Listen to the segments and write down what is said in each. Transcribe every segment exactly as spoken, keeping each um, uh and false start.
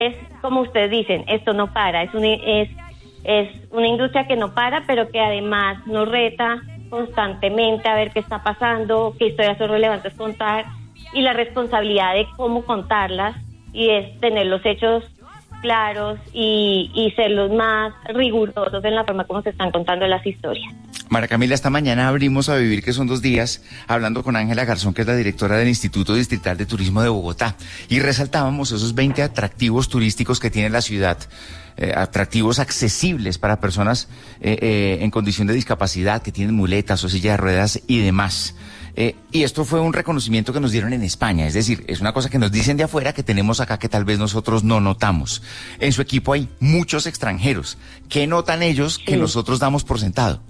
es como ustedes dicen, esto no para, es una, es, es una industria que no para, pero que además nos reta constantemente a ver qué está pasando, qué historias son relevantes contar, y la responsabilidad de cómo contarlas, y es tener los hechos claros y, y ser los más rigurosos en la forma como se están contando las historias. María Camila, esta mañana abrimos A Vivir, que son dos días, hablando con Ángela Garzón, que es la directora del Instituto Distrital de Turismo de Bogotá, y resaltábamos esos veinte atractivos turísticos que tiene la ciudad, eh, atractivos accesibles para personas eh, eh, en condición de discapacidad, que tienen muletas o silla de ruedas y demás. Eh, y esto fue un reconocimiento que nos dieron en España, es decir, es una cosa que nos dicen de afuera que tenemos acá que tal vez nosotros no notamos. En su equipo hay muchos extranjeros. ¿Qué notan ellos que sí. nosotros damos por sentado?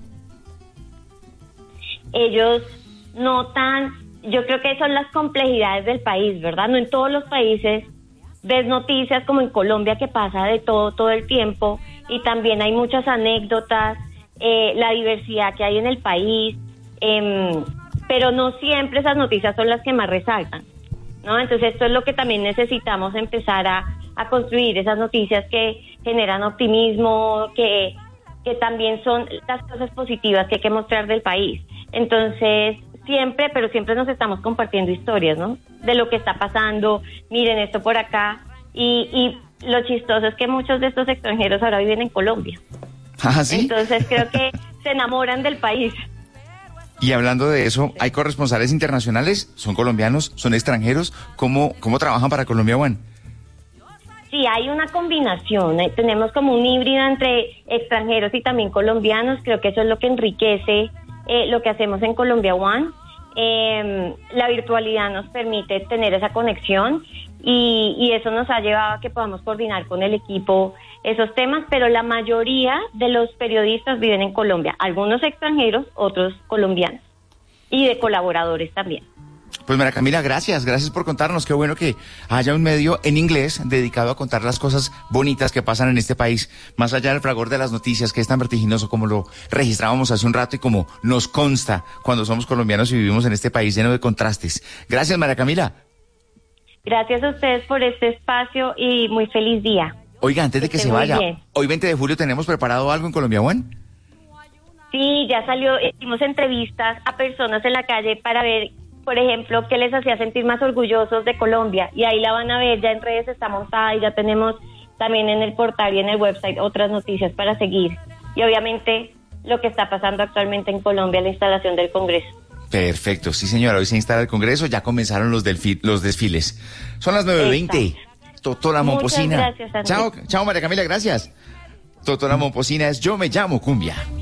Ellos notan, yo creo que son las complejidades del país, ¿verdad? No en todos los países ves noticias como en Colombia, que pasa de todo todo el tiempo, y también hay muchas anécdotas, eh, la diversidad que hay en el país, eh, pero no siempre esas noticias son las que más resaltan, ¿no? Entonces esto es lo que también necesitamos empezar a, a construir, esas noticias que generan optimismo, que, que también son las cosas positivas que hay que mostrar del país. Entonces siempre, pero siempre nos estamos compartiendo historias, ¿no? De lo que está pasando, miren esto por acá, y, y lo chistoso es que muchos de estos extranjeros ahora viven en Colombia. ¿Ah, sí? Entonces creo que se enamoran del país. Y hablando de eso, ¿hay corresponsales internacionales? ¿Son colombianos? ¿Son extranjeros? ¿Cómo, cómo trabajan para Colombia One? Sí, hay una combinación. Eh, tenemos como un híbrido entre extranjeros y también colombianos. Creo que eso es lo que enriquece eh, lo que hacemos en Colombia One. Eh, la virtualidad nos permite tener esa conexión, y, y eso nos ha llevado a que podamos coordinar con el equipo esos temas, pero la mayoría de los periodistas viven en Colombia, algunos extranjeros, otros colombianos, y de colaboradores también. Pues María Camila, gracias, gracias por contarnos. Qué bueno que haya un medio en inglés dedicado a contar las cosas bonitas que pasan en este país, más allá del fragor de las noticias, que es tan vertiginoso como lo registrábamos hace un rato y como nos consta cuando somos colombianos y vivimos en este país lleno de contrastes. Gracias, María Camila. Gracias a ustedes por este espacio y muy feliz día. Oiga, antes de que, que se vaya, bien. Hoy veinte de julio tenemos preparado algo en Colombia One. Sí, ya salió, hicimos entrevistas a personas en la calle para ver, por ejemplo, qué les hacía sentir más orgullosos de Colombia, y ahí la van a ver, ya en redes está montada, y ya tenemos también en el portal y en el website otras noticias para seguir, y obviamente lo que está pasando actualmente en Colombia, la instalación del Congreso. Perfecto, sí señora, hoy se instala el Congreso, ya comenzaron los, delfi- los desfiles. Son las nueve veinte. Totola Momposina. Muchas gracias, Andrés. Chao, chao María Camila, gracias. Totola Momposina es Yo Me Llamo Cumbia.